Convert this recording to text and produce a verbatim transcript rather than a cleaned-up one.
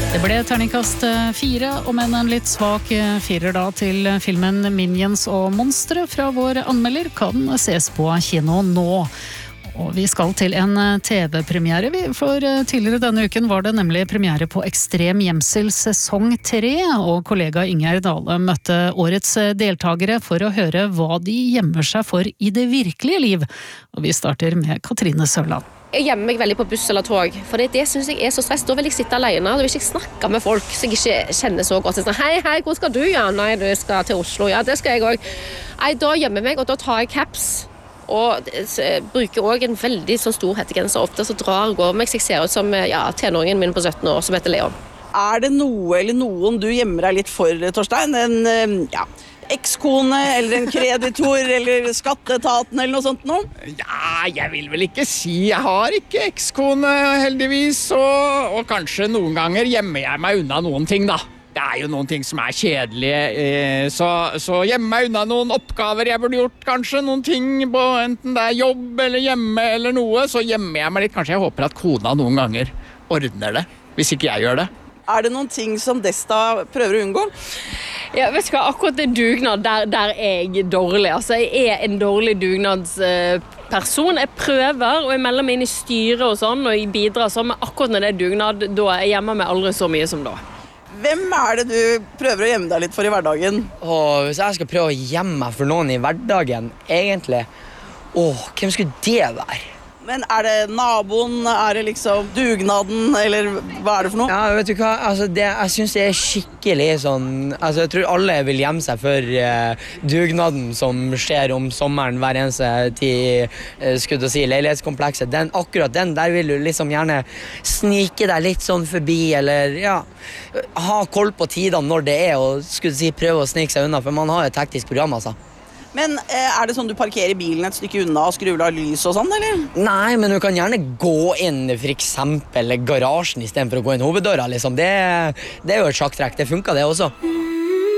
Det ble terningkast fire, og men en litt svak firer da til filmen Minions og Monstre fra vår anmelder kan ses på kino nå. Og vi skal til en T V-premiere, for tidligere denne uken var det nemlig premiere på Ekstrem Gjemsel sesong tre, og kollega Ingjerd Dale møtte årets deltagere for å høre hva de gjemmer seg for i det virkelige liv. Og vi starter med Katrine Sørland. Jeg gjemmer meg veldig på buss eller tog, for det, det synes jeg er så stress. Da vil jeg sitte alene, da vil jeg ikke snakke med folk, så jeg ikke kjenner så godt. Sånn, hei, hei, hvor skal du? Ja, nei, du skal til Oslo. Ja, det skal jeg også. Nei, da gjemmer jeg meg, og da tar jeg caps. Og bruker også en veldig sånn stor hettegenser. Ofte så drar går meg, så jeg ser ut som ja, tenåringen min på sytten år, som heter Leon. Er det noe eller noen du gjemmer deg litt for, Torstein? En, ja... ekskone, eller en kreditor, eller skatteetaten, eller noe sånt noe? Ja, jeg vil vel ikke si. Jeg har ikke ekskone, heldigvis, og, og kanskje noen ganger gjemmer jeg meg unna noen ting, da. Det er jo noen ting som er kjedelige, eh, så, så gjemmer meg unna noen oppgaver jeg burde gjort, kanskje noen ting, på, enten det er jobb eller hjemme eller noe, så gjemmer jeg meg litt. Kanskje jeg håper at kona noen ganger ordner det, hvis ikke jeg gjør det. Er det noen ting som Desta prøver å unngå? Ja, vet du hva, akkurat det dugnad, der, der er jeg dårlig. Altså, jeg er en dårlig dugnadsperson. Jeg prøver, og jeg melder meg inn i styret og sånn, og jeg bidrar sånn, men akkurat når det er dugnad, da jeg gjemmer meg aldri så mye som da. Hvem er det du prøver å gjemme deg litt for i hverdagen? Åh, hvis jeg skal prøve å gjemme meg for noen i hverdagen, egentlig, åh, hvem skulle det være? Men er det naboen, er det liksom dugnaden, eller hva er det for noe? Ja, vet du hva, altså det, jeg synes det er skikkelig sånn, altså jeg tror alle vil gjemme seg for uh, dugnaden som skjer om sommeren hver eneste tid, uh, skulle du si, leilighetskomplekset. Den, akkurat den, der vil du liksom gjerne snike deg litt sånn forbi, eller ja, ha koll på tidene når det er, og skulle du si, prøve å snike seg unna, for man har et teknisk program, altså. Men eh, er det sånn du parkerer bilen et stykke unna og skrur av lys og sånn, eller? Nei, men du kan gjerne gå inn for eksempel garasjen i stedet for å gå inn hoveddøra, liksom. Det, det er jo et sjakktrekk, det funker det også.